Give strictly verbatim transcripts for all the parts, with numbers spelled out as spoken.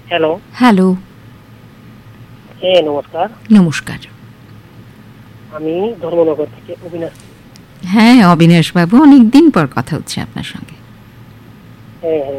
Hello hello হ্যাঁ নমস্কার। নমস্কার। আমি ধর্মনগর থেকে অবিনাশ। হ্যাঁ অবিনাশ বাবু, অনেকদিন পর কথা হচ্ছে আপনার সঙ্গে। হ্যাঁ হ্যাঁ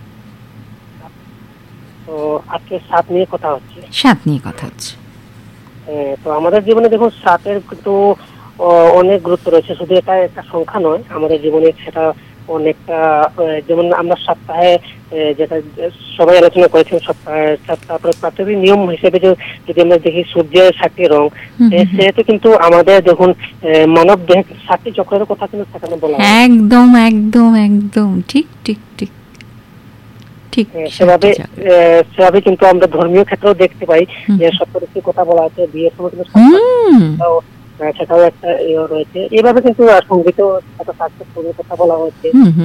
তো আজকে সাত নিয়ে কথা হচ্ছে। সাত নিয়ে কথা হচ্ছে। হ্যাঁ, তো আমাদের জীবনে দেখুন সাতের কিন্তু অনেক গুরুত্ব রয়েছে। শুধু এটা একটা সংখ্যা নয় আমাদের জীবনে, সেটা অনেকটা। যেমন আমরা সপ্তাহে যেটা সবাই আলোচনা করেছেন, সপ্তাহে তারপরে প্রাকৃতিক নিয়ম হিসেবে যদি আমরা দেখি সূর্যের সাতটি রং, সেহেতু কিন্তু আমাদের দেখুন মানব দেহে সাতটি চক্রের কথা কিন্তু সেখানে বলা হয়। একদম একদম একদম ঠিক ঠিক ঠিক ঠিক। সেভাবে সেভাবে কিন্তু আমরা ধর্মীয় ক্ষেত্রেও দেখতে পাই যে সপ্তর্ষির কথা বলা আছে, বিয়ের সময় কিন্তু সেটাও একটা রয়েছে। এইভাবে কিন্তু সঙ্গীতেও একটা সাতটি কথা বলা হয়েছে।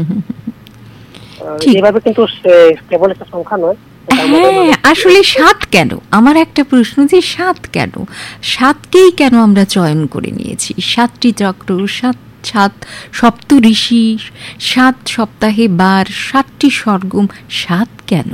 এইভাবে কিন্তু কেবল একটা সংখ্যা নয়। হ্যাঁ, আসলে সাত কেন? আমার একটা প্রশ্ন, যে সাত কেন? সাতকেই কেন আমরা চয়ন করে নিয়েছি? সাতটি চক্র, সাত সাত সপ্ত ঋষি, সাত সপ্তাহে বার, সাতটি সরগম, সাত কেন?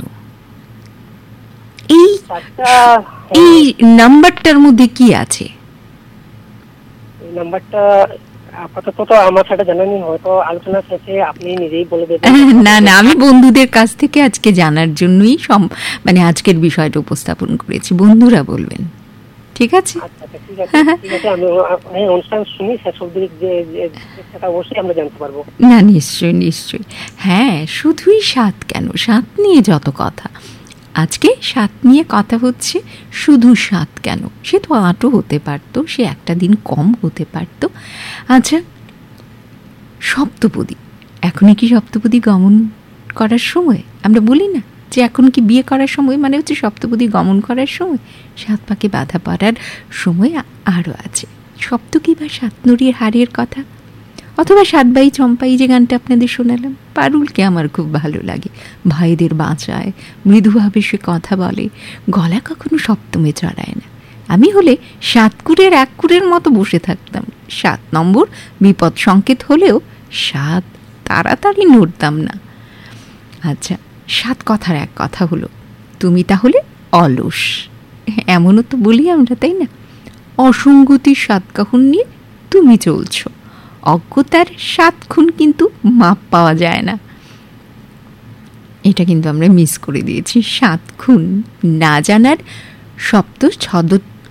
এই এই নাম্বারটার মধ্যে কি আছে? এই নাম্বারটা আপাতত তো আমার সাথে জানা নেই, হয়তো আলোচনা শেষে আপনি নিজেই বলে দেবেন। না না, আমি বন্ধুদের কাছ থেকে আজকে জানার জন্যই মানে আজকের বিষয়টা উপস্থাপন করেছি। বন্ধুরা বলবেন, ঠিক আছে? আচ্ছা ঠিক আছে ঠিক আছে আমি অনুষ্ঠান শুনি শেষ অবধি, যে সেটা অবশ্যই আমরা জানতে পারবো। না নিশ্চয়ই নিশ্চয়ই। হ্যাঁ, শুধুই সাত কেন? সাত নিয়ে যত কথা, আজকে সাত নিয়ে কথা হচ্ছে। শুধু সাত কেন? সে তো আটও হতে পারতো, সে একটা দিন কম হতে পারতো। আচ্ছা, সপ্তপদী, এখনই কি সপ্তপদী গমন করার সময়? আমরা বলি না যে এখন কি বিয়ে করার সময়, মানে হচ্ছে সপ্তপদী গমন করার সময়, সাত পাকে বাধা পড়ার সময় আরও আছে। সপ্তকী বা সাত নড়ির হারের কথা, অথবা সাতবাই চম্পাই যে গানটা আপনাদের শোনালাম, পারুলকে আমার খুব ভালো লাগে। ভাইদের বাঁচায়, মৃদুভাবে সে কথা বলে, গলা কখনো সপ্তমে চড়ায় না। আমি হলে সাত কুড়ের এক কুড়ের মতো বসে থাকতাম। সাত নম্বর বিপদ সংকেত হলেও সাত তাড়াতাড়ি নড়তাম না। আচ্ছা, সাত কথার এক কথা হলো, তুমি তাহলে অলস। এমনও তো বলি আমরা, তাই না? অসঙ্গতির সাত কাহন নিয়ে তুমি চলছো, অজ্ঞতার সাত খুন কিন্তু মাপ পাওয়া যায় না। এটা কিন্তু আমরা মিস করে দিয়েছি। সাত খুন না জানার সপ্ত ছদ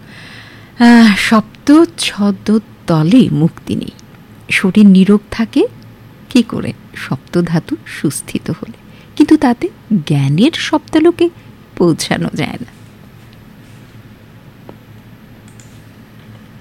সপ্ত ছদতলে মুক্তি নেই। শরীর নীরব থাকে কি করে? সপ্ত ধাতু সুস্থিত হলে, কিন্তু তাতে জ্ঞানের সপ্তালোকে পৌঁছানো যায় না।